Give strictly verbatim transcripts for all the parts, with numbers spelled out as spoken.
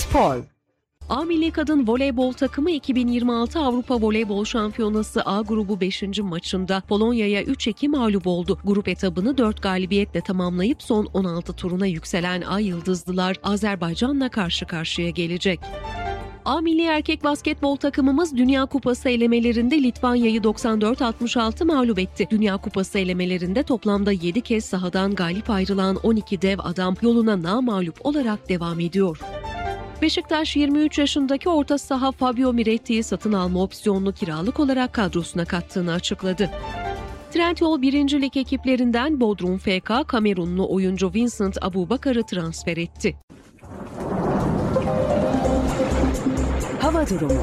Spor. A Milli Kadın Voleybol takımı iki bin yirmi altı Avrupa Voleybol Şampiyonası A grubu beşinci maçında Polonya'ya üç iki mağlup oldu. Grup etabını dört galibiyetle tamamlayıp son on altı turuna yükselen Ay Yıldızlılar Azerbaycan'la karşı karşıya gelecek. A Milli Erkek Basketbol takımımız Dünya Kupası elemelerinde Litvanya'yı doksan dört altmış altı mağlup etti. Dünya Kupası elemelerinde toplamda yedi kez sahadan galip ayrılan on iki dev adam yoluna namağlup olarak devam ediyor. Beşiktaş yirmi üç yaşındaki orta saha Fabio Miretti'yi satın alma opsiyonlu kiralık olarak kadrosuna kattığını açıkladı. Trendyol birinci Lig ekiplerinden Bodrum F K, Kamerunlu oyuncu Vincent Abubakar'ı transfer etti. Hava durumu.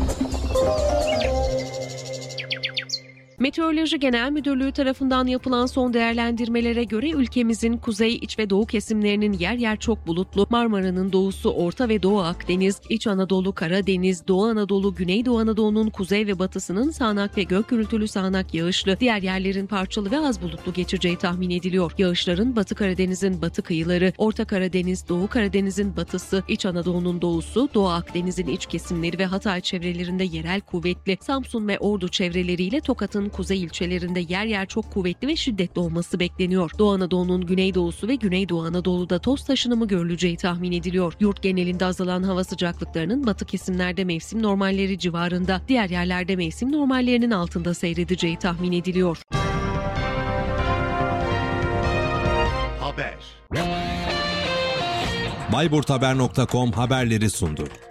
Meteoroloji Genel Müdürlüğü tarafından yapılan son değerlendirmelere göre ülkemizin kuzey, iç ve doğu kesimlerinin yer yer çok bulutlu, Marmara'nın doğusu, Orta ve Doğu Akdeniz, İç Anadolu, Karadeniz, Doğu Anadolu, Güneydoğu Anadolu'nun kuzey ve batısının sağanak ve gök gürültülü sağanak yağışlı, diğer yerlerin parçalı ve az bulutlu geçeceği tahmin ediliyor. Yağışların Batı Karadeniz'in batı kıyıları, Orta Karadeniz, Doğu Karadeniz'in batısı, İç Anadolu'nun doğusu, Doğu Akdeniz'in iç kesimleri ve Hatay çevrelerinde yerel kuvvetli, Samsun ve Ordu çevreleriyle Tokat'ın kuzey ilçelerinde yer yer çok kuvvetli ve şiddetli olması bekleniyor. Doğu Anadolu'nun güneydoğusu ve Güneydoğu Anadolu'da toz taşınımı görüleceği tahmin ediliyor. Yurt genelinde azalan hava sıcaklıklarının batı kesimlerde mevsim normalleri civarında, diğer yerlerde mevsim normallerinin altında seyredeceği tahmin ediliyor. Haber. Bayburthaber nokta com haberleri sundu.